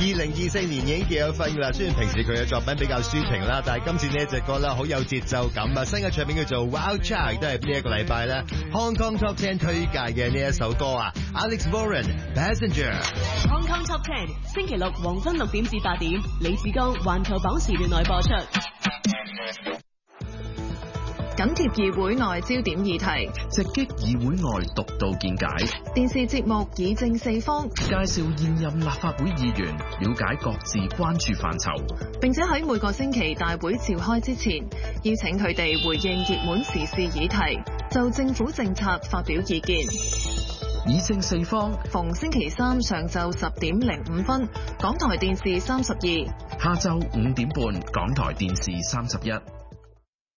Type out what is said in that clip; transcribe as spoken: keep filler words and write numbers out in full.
二零二四年已經結咗婚啦。雖然平時佢嘅作品比較抒情啦，但係今次呢一隻歌咧好有節奏感啊！新嘅唱片叫做 Wild Child， 都係呢一個禮拜咧 Hong Kong Top Ten 推介嘅呢一首歌啊 ，Alex Warren Passenger。Hong Kong Top Ten 星期六黃昏六點至八點，李志剛環球榜時段內播出。 緊貼議會內焦點議題， 直擊議會外獨到見解。 電視節目議政四方， 介紹現任立法會議員，了解各自關注範疇。 並且喺每個星期大會召開之前，邀請佢哋回應熱門時事議題，就政府政策發表意見。 議政四方， 逢星期三上晝十點零五分，港台電視三十二； 下晝五點半，港台電視三十一。